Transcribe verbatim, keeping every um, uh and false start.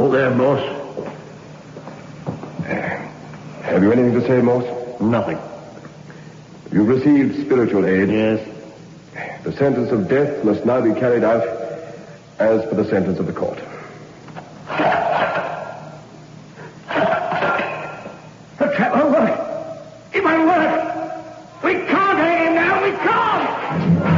Oh, there, boss. Have you anything to say, Morse? Nothing. You've received spiritual aid. Yes. The sentence of death must now be carried out as per the sentence of the court. A trap, oh, look.